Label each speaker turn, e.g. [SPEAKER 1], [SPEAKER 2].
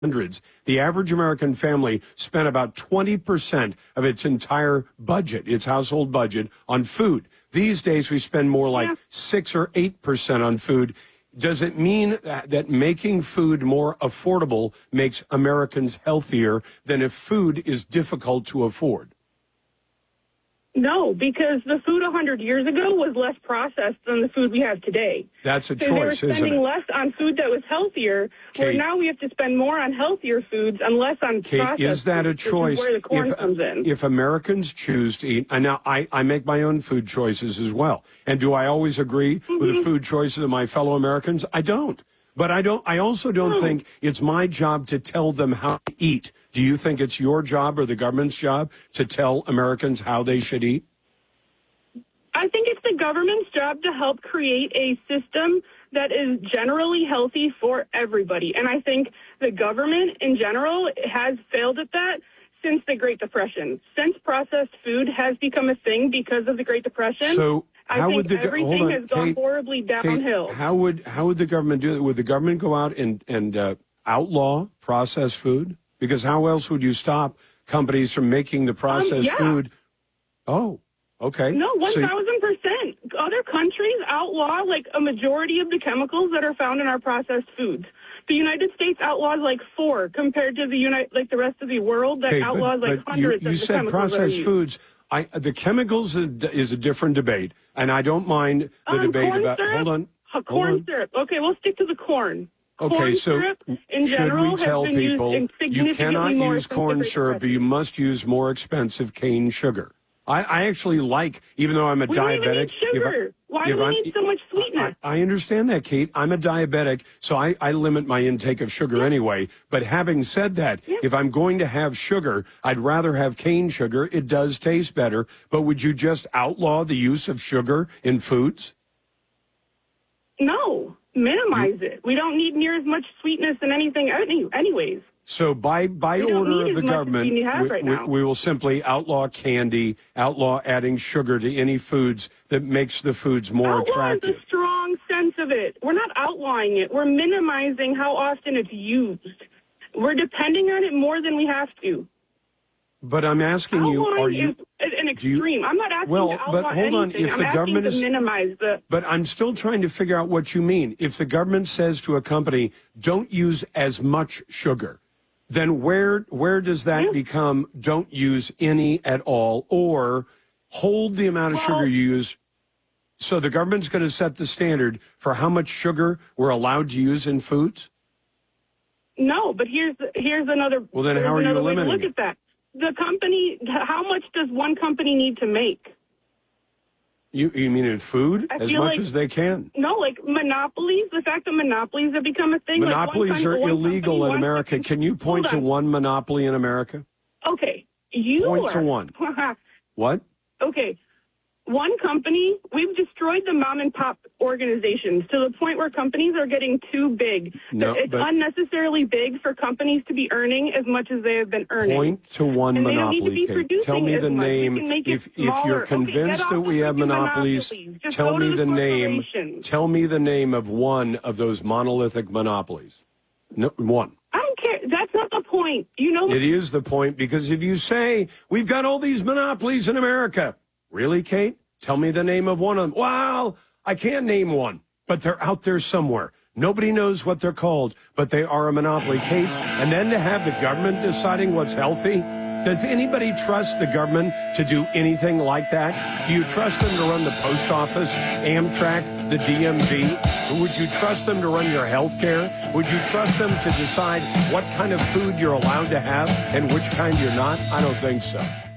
[SPEAKER 1] hundreds, the average American family spent about 20% of its entire budget, its household budget, on food. These days, we spend more like 6 or 8% on food. Does it mean that making food more affordable makes Americans healthier than if food is difficult to afford?
[SPEAKER 2] No, because the food 100 years ago was less processed than the food we have today.
[SPEAKER 1] That's a
[SPEAKER 2] so
[SPEAKER 1] choice,
[SPEAKER 2] they were spending
[SPEAKER 1] isn't it?
[SPEAKER 2] less on food that was healthier, where now we have to spend more on healthier foods and less on processed
[SPEAKER 1] Kate, is that a
[SPEAKER 2] foods,
[SPEAKER 1] choice?
[SPEAKER 2] which is where the corn comes in.
[SPEAKER 1] If Americans choose to eat, and now I make my own food choices as well. And do I always agree with the food choices of my fellow Americans? I don't. But I also don't think it's my job to tell them how to eat. Do you think it's your job or the government's job to tell Americans how they should eat?
[SPEAKER 2] I think it's the government's job to help create a system that is generally healthy for everybody. And I think the government in general has failed at that since the Great Depression. Since processed food has become a thing because of the Great Depression,
[SPEAKER 1] so
[SPEAKER 2] I think everything has gone horribly downhill.
[SPEAKER 1] Kate, how would the government do that? Would the government go out and outlaw processed food? Because how else would you stop companies from making the processed food? Oh. Okay.
[SPEAKER 2] No, 1,000%. Other countries outlaw like a majority of the chemicals that are found in our processed foods. The United States outlaws like 4 compared to the rest of the world that outlaws like hundreds of the chemicals. You said processed
[SPEAKER 1] foods. The chemicals is a different debate, and I don't mind the debate about.
[SPEAKER 2] Syrup, corn syrup. Okay, we'll stick to the corn.
[SPEAKER 1] Okay,
[SPEAKER 2] corn
[SPEAKER 1] so
[SPEAKER 2] syrup in general
[SPEAKER 1] should we tell
[SPEAKER 2] has been
[SPEAKER 1] people
[SPEAKER 2] used in
[SPEAKER 1] you cannot
[SPEAKER 2] more
[SPEAKER 1] use corn syrup, but you must use more expensive cane sugar? I actually like, even though I'm a diabetic.
[SPEAKER 2] We don't even need sugar. Why do we need so much sweetness?
[SPEAKER 1] I understand that, Kate. I'm a diabetic, so I limit my intake of sugar anyway. But having said that, if I'm going to have sugar, I'd rather have cane sugar. It does taste better. But would you just outlaw the use of sugar in foods?
[SPEAKER 2] No. Minimize it. We don't need near as much sweetness in anything anyways.
[SPEAKER 1] So by order of the government, we will simply outlaw candy, outlaw adding sugar to any foods that makes the foods more attractive.
[SPEAKER 2] Outlaw is a strong sense of it. We're not outlawing it. We're minimizing how often it's used. We're depending on it more than we have to.
[SPEAKER 1] But I'm asking you, are you
[SPEAKER 2] an extreme? I'm not asking you to outlaw
[SPEAKER 1] but hold on. If
[SPEAKER 2] I'm
[SPEAKER 1] the government
[SPEAKER 2] to minimize the.
[SPEAKER 1] But I'm still trying to figure out what you mean. If the government says to a company, "Don't use as much sugar," then where does that become don't use any at all, or hold the amount of sugar you use? So the government's going to set the standard for how much sugar we're allowed to use in foods?
[SPEAKER 2] No, but here's another.
[SPEAKER 1] Well, then how are you eliminating
[SPEAKER 2] look at that. The company, how much does one company need to make?
[SPEAKER 1] You mean in food? As much as they can?
[SPEAKER 2] No, like monopolies. The fact that monopolies have become a thing.
[SPEAKER 1] Monopolies are illegal in America. Can you point to one monopoly in America?
[SPEAKER 2] Okay.
[SPEAKER 1] Point to one. What?
[SPEAKER 2] Okay. One company, we've destroyed the mom and pop organizations to the point where companies are getting too big. It's unnecessarily big for companies to be earning as much as they have been earning.
[SPEAKER 1] Point to one monopoly, Kate. Tell me the name. If you're convinced that we have monopolies, tell me the name. Tell me the name of one of those monolithic monopolies. No, one.
[SPEAKER 2] I don't care. That's not the point.
[SPEAKER 1] It is the point, because if you say we've got all these monopolies in America, really, Kate? Tell me the name of one of them. Well, I can't name one, but they're out there somewhere. Nobody knows what they're called, but they are a monopoly, Kate. And then to have the government deciding what's healthy? Does anybody trust the government to do anything like that? Do you trust them to run the post office, Amtrak, the DMV? Would you trust them to run your health care? Would you trust them to decide what kind of food you're allowed to have and which kind you're not? I don't think so.